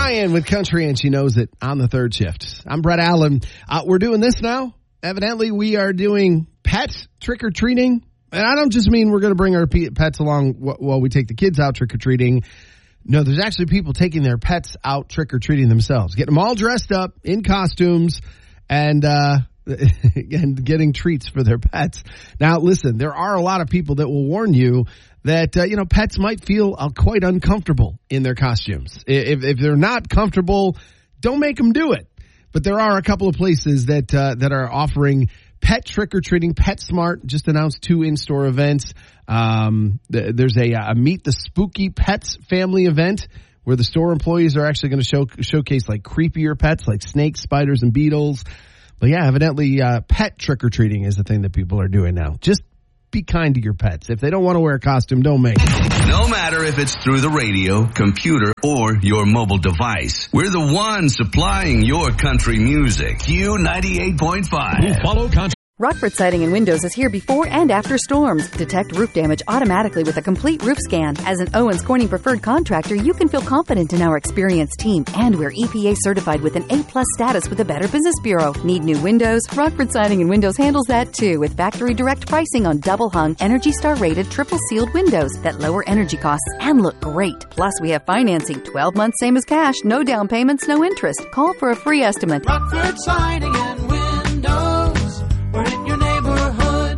Ryan with Country, and she knows it on the third shift. I'm Brett Allen. We're doing this now. Evidently, we are doing pet trick-or-treating. And I don't just mean we're going to bring our pets along while we take the kids out trick-or-treating. No, there's actually people taking their pets out trick-or-treating themselves, getting them all dressed up in costumes and getting treats for their pets. Now, listen, there are a lot of people that will warn you that, pets might feel quite uncomfortable in their costumes. If they're not comfortable, don't make them do it. But there are a couple of places that are offering pet trick-or-treating. PetSmart just announced 2 in-store events. There's a Meet the Spooky Pets family event where the store employees are actually going to showcase like creepier pets like snakes, spiders, and beetles. But yeah, evidently pet trick-or-treating is the thing that people are doing now. Just be kind to your pets. If they don't want to wear a costume, don't make it. No matter if it's through the radio, computer, or your mobile device, we're the ones supplying your country music. Q98.5. Follow country. Rockford Siding and Windows is here before and after storms. Detect roof damage automatically with a complete roof scan. As an Owens Corning preferred contractor, you can feel confident in our experienced team. And we're EPA certified with an A+ status with the Better Business Bureau. Need new windows? Rockford Siding and Windows handles that too with factory direct pricing on double-hung, Energy Star rated, triple sealed windows that lower energy costs and look great. Plus, we have financing, 12 months same as cash, no down payments, no interest. Call for a free estimate. Rockford Siding and Windows. We're in your neighborhood.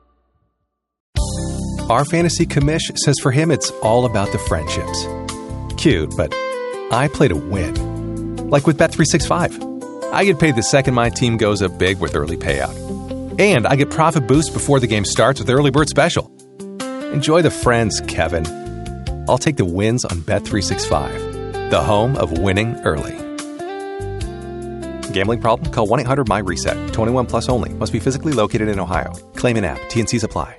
Our fantasy commish says for him it's all about the friendships. Cute, but I play to win. Like with Bet365. I get paid the second my team goes up big with early payout. And I get profit boost before the game starts with Early Bird Special. Enjoy the friends, Kevin. I'll take the wins on Bet365, the home of winning early. Gambling problem? Call 1-800-MY-RESET. 21 plus only. Must be physically located in Ohio. Claim in app. T&Cs apply.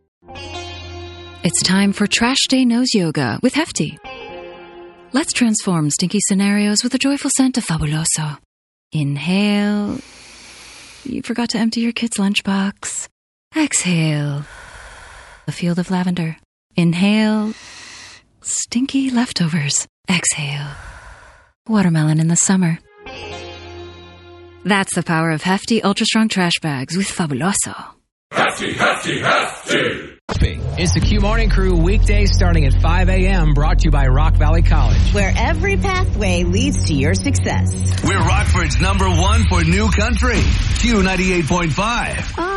It's time for Trash Day Nose Yoga with Hefty. Let's transform stinky scenarios with the joyful scent of Fabuloso. Inhale. You forgot to empty your kid's lunchbox. Exhale. A field of lavender. Inhale. Stinky leftovers. Exhale. Watermelon in the summer. That's the power of Hefty Ultra Strong Trash Bags with Fabuloso. Hefty, hefty, hefty. It's the Q Morning Crew, weekdays starting at 5 a.m., brought to you by Rock Valley College. Where every pathway leads to your success. We're Rockford's #1 for new country. Q98.5.